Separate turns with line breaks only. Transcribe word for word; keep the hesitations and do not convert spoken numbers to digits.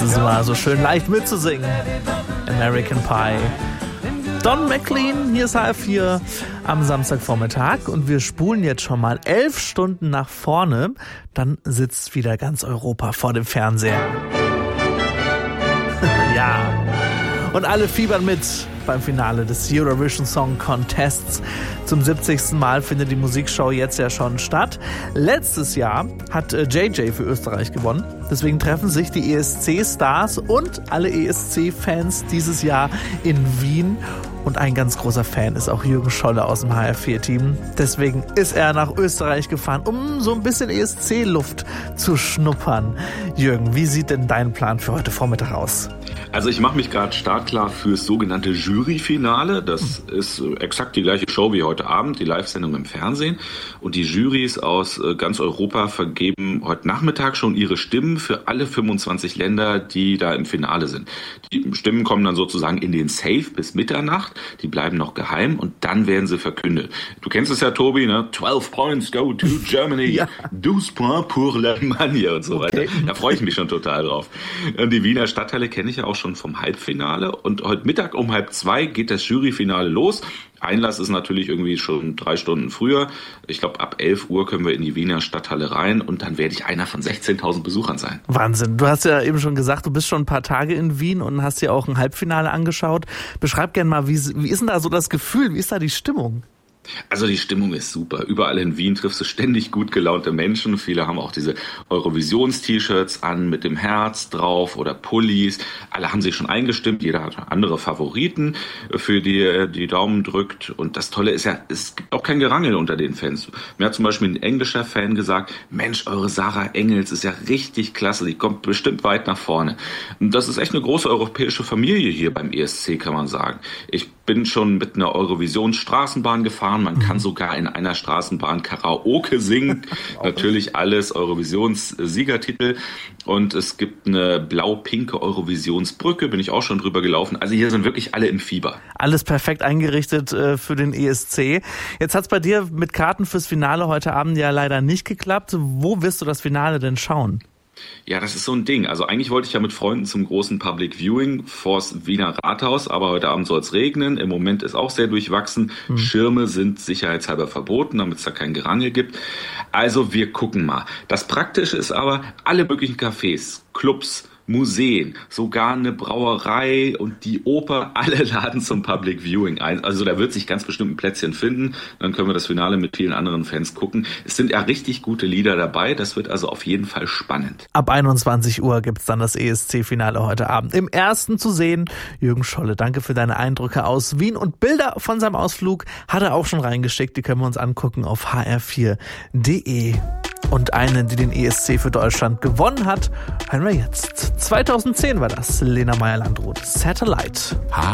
Es war so schön leicht mitzusingen. American Pie. Don McLean, hier ist H R vier am Samstagvormittag und wir spulen jetzt schon mal elf Stunden nach vorne. Dann sitzt wieder ganz Europa vor dem Fernseher. Ja. Und alle fiebern mit beim Finale des Eurovision Song Contests. Zum siebzigsten Mal findet die Musikshow jetzt ja schon statt. Letztes Jahr hat J J für Österreich gewonnen. Deswegen treffen sich die E S C-Stars und alle E S C-Fans dieses Jahr in Wien. Und ein ganz großer Fan ist auch Jürgen Scholle aus dem H R vier Team. Deswegen ist er nach Österreich gefahren, um so ein bisschen E S C-Luft zu schnuppern. Jürgen, wie sieht denn dein Plan für heute Vormittag aus?
Also ich mache mich gerade startklar fürs sogenannte Juryfinale. Das ist exakt die gleiche Show wie heute Abend, die Live-Sendung im Fernsehen. Und die Jurys aus ganz Europa vergeben heute Nachmittag schon ihre Stimmen für alle fünfundzwanzig Länder, die da im Finale sind. Die Stimmen kommen dann sozusagen in den Safe bis Mitternacht. Die bleiben noch geheim und dann werden sie verkündet. Du kennst es ja, Tobi, ne? twelve points go to Germany,
ja.
douze points pour l'Allemagne und so weiter. Okay. Da freue ich mich schon total drauf. Und die Wiener Stadthalle kenne ich ja auch schon vom Halbfinale und heute Mittag um halb zwei geht das Juryfinale los. Einlass ist natürlich irgendwie schon drei Stunden früher. Ich glaube, ab elf Uhr können wir in die Wiener Stadthalle rein und dann werde ich einer von sechzehntausend Besuchern sein.
Wahnsinn. Du hast ja eben schon gesagt, du bist schon ein paar Tage in Wien und hast dir auch ein Halbfinale angeschaut. Beschreib gerne mal, wie, wie ist denn da so das Gefühl? Wie ist da die Stimmung?
Also die Stimmung ist super. Überall in Wien triffst du ständig gut gelaunte Menschen. Viele haben auch diese Eurovisions-T-Shirts an mit dem Herz drauf oder Pullis. Alle haben sich schon eingestimmt. Jeder hat andere Favoriten, für die er die Daumen drückt. Und das Tolle ist ja, es gibt auch kein Gerangel unter den Fans. Mir hat zum Beispiel ein englischer Fan gesagt, Mensch, eure Sarah Engels ist ja richtig klasse. Die kommt bestimmt weit nach vorne. Und das ist echt eine große europäische Familie hier beim E S C, kann man sagen. Ich bin schon mit einer Eurovisions-Straßenbahn gefahren. Man kann sogar in einer Straßenbahn Karaoke singen. Natürlich alles Eurovisions-Siegertitel. Und es gibt eine blau-pinke Eurovisionsbrücke, bin ich auch schon drüber gelaufen. Also hier sind wirklich alle im Fieber.
Alles perfekt eingerichtet äh, für den E S C. Jetzt hat es bei dir mit Karten fürs Finale heute Abend ja leider nicht geklappt. Wo wirst du das Finale denn schauen?
Ja, das ist so ein Ding. Also eigentlich wollte ich ja mit Freunden zum großen Public Viewing vors Wiener Rathaus, aber heute Abend soll es regnen. Im Moment ist auch sehr durchwachsen. Hm. Schirme sind sicherheitshalber verboten, damit es da kein Gerangel gibt. Also wir gucken mal. Das Praktische ist aber, alle möglichen Cafés, Clubs, Museen, sogar eine Brauerei und die Oper, alle laden zum Public Viewing ein. Also da wird sich ganz bestimmt ein Plätzchen finden. Dann können wir das Finale mit vielen anderen Fans gucken. Es sind ja richtig gute Lieder dabei. Das wird also auf jeden Fall spannend.
Ab einundzwanzig Uhr gibt's dann das E S C-Finale heute Abend. Im ersten zu sehen. Jürgen Scholle, danke für deine Eindrücke aus Wien. Und Bilder von seinem Ausflug hat er auch schon reingeschickt. Die können wir uns angucken auf h r vier punkt d e. Und eine, die den E S C für Deutschland gewonnen hat, hören wir jetzt. zweitausendzehn war das, Lena Meyer-Landrut, Satellite.